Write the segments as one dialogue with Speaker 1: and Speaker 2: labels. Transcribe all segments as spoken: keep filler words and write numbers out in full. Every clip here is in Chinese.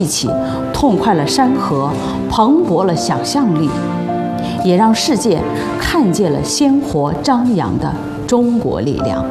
Speaker 1: 一起痛快了山河，蓬勃了想象力，也让世界看见了鲜活张扬的中国力量。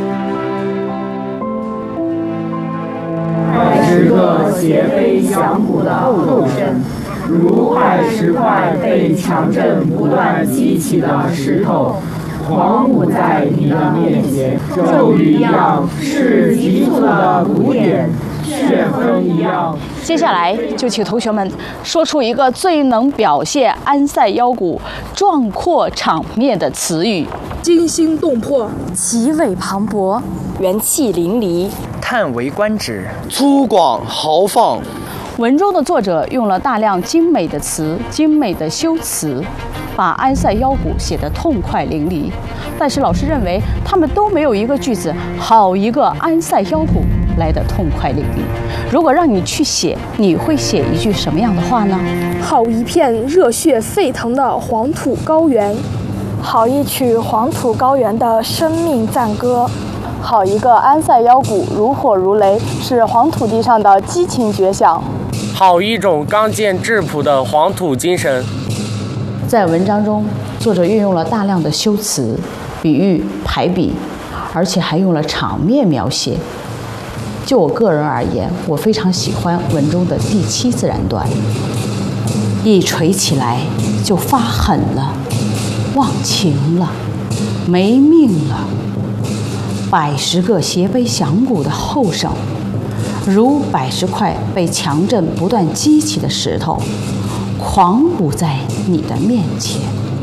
Speaker 2: 十个斜飞响鼓的后生，如块石块被强震不断激起的石头，狂舞在你的面前，咒语一样是急促的鼓点，旋风一样。
Speaker 1: 接下来就请同学们说出一个最能表现安塞腰鼓壮阔场面的词语：
Speaker 3: 惊心动魄，
Speaker 4: 奇伟磅礴，元气淋漓，
Speaker 5: 叹为观止，
Speaker 6: 粗犷豪放。
Speaker 1: 文中的作者用了大量精美的词、精美的修辞，把安塞腰鼓写得痛快淋漓。但是老师认为，他们都没有一个句子好一个安塞腰鼓来得痛快淋漓。如果让你去写，你会写一句什么样的话呢？
Speaker 3: 好一片热血沸腾的黄土高原，
Speaker 4: 好一曲黄土高原的生命赞歌，好一个安塞腰鼓如火如雷，是黄土地上的激情绝响，
Speaker 5: 好一种刚健质朴的黄土精神。
Speaker 1: 在文章中，作者运用了大量的修辞、比喻、排比，而且还用了场面描写。就我个人而言，我非常喜欢文中的第七自然段，一锤起来就发狠了，忘情了，没命了。百十个斜背响鼓的后生，如百十块被强震不断激起的石头，狂舞在你的面前。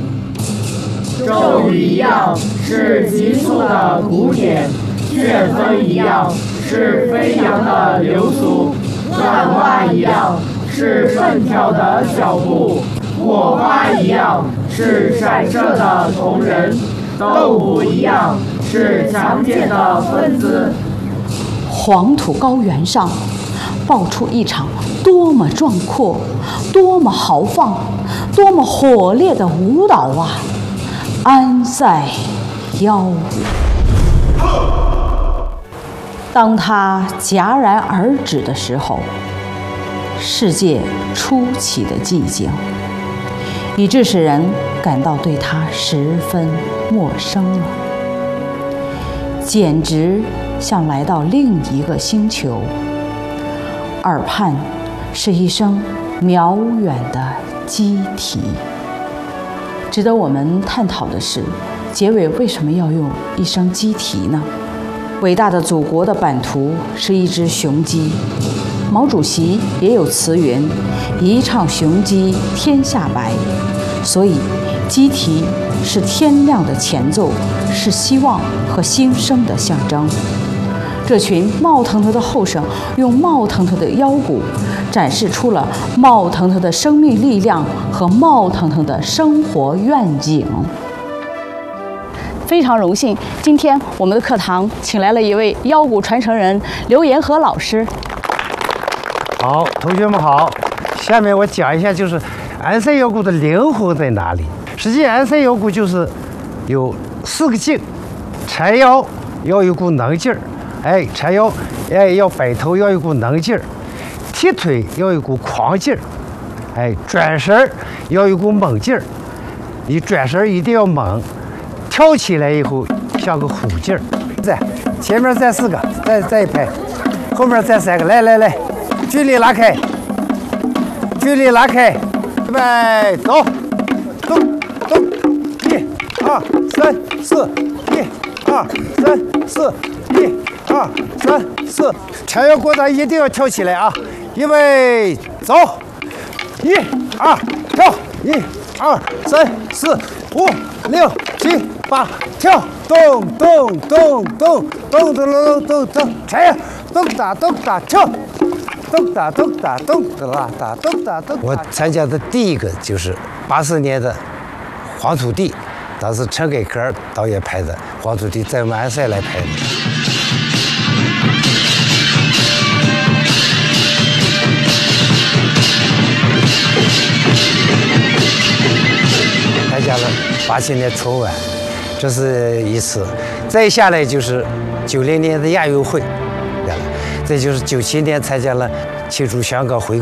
Speaker 2: 咒语一样是急促的鼓点，旋风一样是飞扬的流苏，乱花一样是奋跳的脚步，火花一样是闪射的瞳仁，斗舞一样是强健的风姿。
Speaker 1: 黄土高原上爆出一场多么壮阔、多么豪放、多么火烈的舞蹈啊！安塞腰鼓。当它戛然而止的时候，世界出奇的寂静，以致使人感到对它十分陌生了，简直像来到另一个星球。耳畔是一声渺远的鸡啼。值得我们探讨的是，结尾为什么要用一声鸡啼呢？伟大的祖国的版图是一只雄鸡，毛主席也有词云：一唱雄鸡天下白。所以鸡啼是天亮的前奏，是希望和新生的象征。这群冒腾腾的后生用冒腾腾的腰鼓展示出了冒腾腾的生命力量和冒腾腾的生活愿景。非常荣幸，今天我们的课堂请来了一位腰鼓传承人刘延和老师。
Speaker 7: 好，同学们好，下面我讲一下，就是安塞腰鼓的灵魂在哪里。实际安塞腰鼓就是有四个劲：缠腰要有股能劲儿，哎，缠腰，哎，要摆头要有股能劲儿；踢腿要有股狂劲儿，哎，转身要有股猛劲儿。你转身一定要猛，跳起来以后像个虎劲儿。在前面站四个，再再一排，后面站三个，来来来，距离拉开，距离拉开，预备，走，动动，一、二、三、四，一、二、三、四，一、二、三、四，缠腰过掌一定要跳起来啊！预备，走，一、二，跳，一、二、三、四、五、六、七、八，跳，动动动动动动动动动，缠腰，动打动打跳。咚打咚打咚打打咚打咚。我参加的第一个就是八四年的黄土地，当时陈凯歌导演拍的黄土地，在我们安塞来拍的。参加了八七年春晚，这是一次，再下来就是九零年的亚运会。再就是九七年参加了庆祝香港回归。